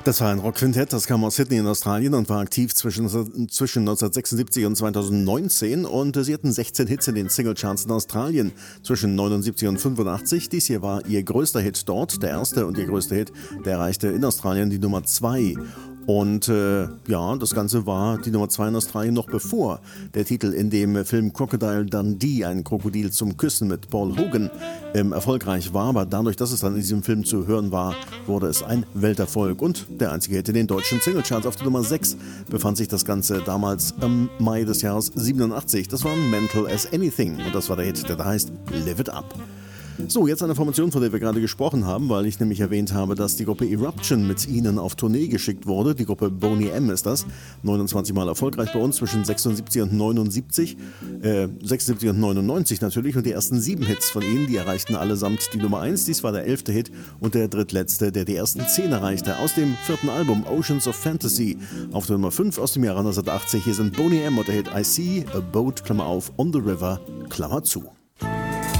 Das war ein Rockquintett, das kam aus Sydney in Australien und war aktiv zwischen 1976 und 2019 und sie hatten 16 Hits in den Singlecharts in Australien zwischen 79 und 85. Dies hier war ihr größter Hit dort, der erste und ihr größter Hit, der erreichte in Australien die Nummer 2. Und das Ganze war die Nummer 2 in Australien noch bevor der Titel in dem Film Crocodile Dundee, ein Krokodil zum Küssen mit Paul Hogan, erfolgreich war. Aber dadurch, dass es dann in diesem Film zu hören war, wurde es ein Welterfolg. Und der einzige Hit in den deutschen Singlecharts. Auf der Nummer 6 befand sich das Ganze damals im Mai des Jahres 87. Das war Mental as Anything und das war der Hit, der da heißt Live It Up. So, jetzt eine Formation, von der wir gerade gesprochen haben, weil ich nämlich erwähnt habe, dass die Gruppe Eruption mit ihnen auf Tournee geschickt wurde. Die Gruppe Boney M ist das. 29 Mal erfolgreich bei uns zwischen 76 und 79. 76 und 99 natürlich. Und die ersten 7 Hits von ihnen, die erreichten allesamt die Nummer 1. Dies war der 11. Hit und der drittletzte, der die ersten 10 erreichte. Aus dem 4. Album Oceans of Fantasy. Auf der Nummer 5 aus dem Jahre 1980. Hier sind Boney M und der Hit I See a Boat, Klammer auf, on the River, Klammer zu.